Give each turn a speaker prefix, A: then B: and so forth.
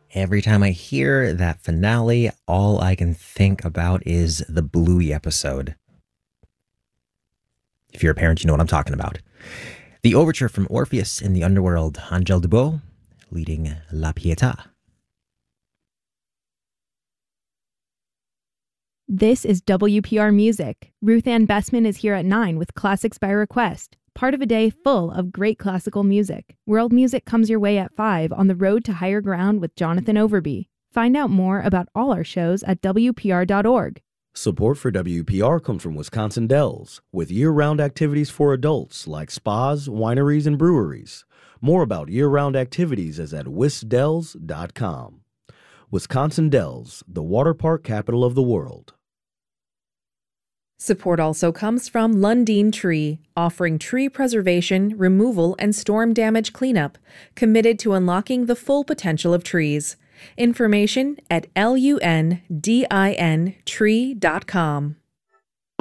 A: Every time I hear that finale, all I can think about is the Bluey episode. If you're a parent, you know what I'm talking about. The overture from Orpheus in the Underworld, Angèle Dubos, leading La Pietà.
B: This is WPR Music. Ruth Ann Bessman is here at 9 with Classics by Request, part of a day full of great classical music. World music comes your way at 5 on the road to higher ground with Jonathan Overby. Find out more about all our shows at WPR.org.
C: Support for WPR comes from Wisconsin Dells, with year-round activities for adults like spas, wineries, and breweries. More about year-round activities is at wisdells.com. Wisconsin Dells, the water park capital of the world.
D: Support also comes from Lundin Tree, offering tree preservation, removal, and storm damage cleanup, committed to unlocking the full potential of trees. Information at lundintree.com.